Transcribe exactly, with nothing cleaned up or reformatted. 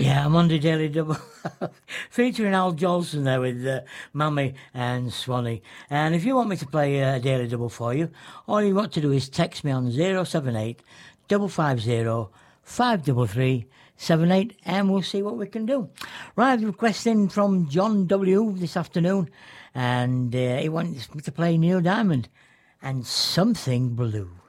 Yeah, I'm on the Daily Double featuring Al Jolson there with uh, Mammy and Swanee. And if you want me to play a Daily Double for you, all you got to do is text me on zero seven eight five five zero five three three seven eight and we'll see what we can do. Right, requesting from John W. this afternoon, and uh, he wants me to play Neil Diamond and Something Blue.